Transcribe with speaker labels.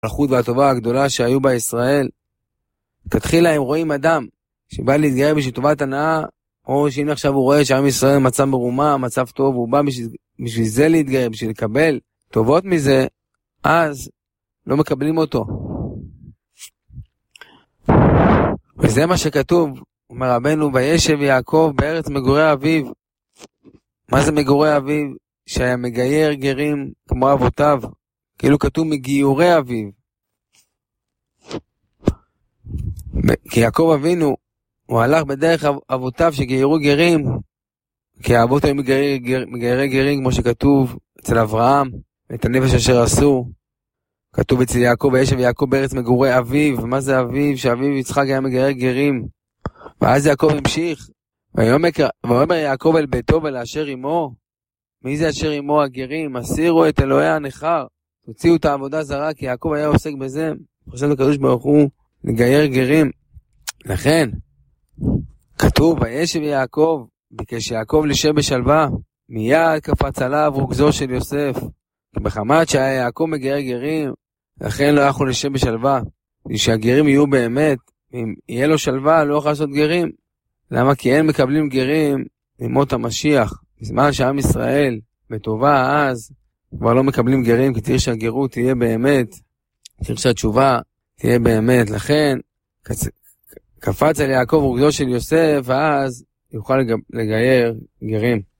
Speaker 1: המלכות והטובה הגדולה שהיו בישראל. תתחילה הם רואים אדם שבא להתגייר בשביל טובת הנאה, או שאם עכשיו הוא רואה שעם ישראל מצב מרומה, מצב טוב, הוא בא בשביל זה להתגייר, בשביל לקבל טובות מזה, אז לא מקבלים אותו. וזה מה שכתוב, אומר רבנו, וישב יעקב בארץ מגורי אביו. מה זה מגורי אביו? שהיה מגייר גרים כמו אבותיו, כאילו כתוב מגיורי אביו. כי יעקב אבינו, הוא הלך בדרך אבותיו שגיירו גרים, כי האבות היו מגיירי גרים כמו שכתוב אצל אברהם, את הנפש אשר עשו. כתוב אצל יעקב, וישב יעקב בארץ מגורי אביו. מה זה אביו? שאביו יצחק היה מגייר גרים. ואז יעקב המשיך, ויאמר יעקב אל ביתו ולאשר עמו. מי זה אשר עמו? הגרים. הסירו את אלוהי הנכר, תוציאו את העבודה זרה, כי יעקב היה עוסק בזה, חושב לקדוש ברוך הוא לגייר גרים. לכן כתוב, וישב יעקב, ביקש יעקב לשב בשלווה, מיד קפץ עליו רוגזו של יוסף, בחמת שהיה יעקב מגייר גרים, לכן לא יכול לשב בשלווה. שהגרים יהיו באמת, אם יהיה לו שלווה לא יכול לעשות גרים. למה? כי אין מקבלים גרים למות המשיח. בזמן שעם ישראל בטובה, אז כבר לא מקבלים גרים, כי צריך שהגירות תהיה באמת, צריך שהתשובה תהיה באמת. לכן קפץ על יעקב רוגזו של יוסף, ואז יוכל לגייר גרים.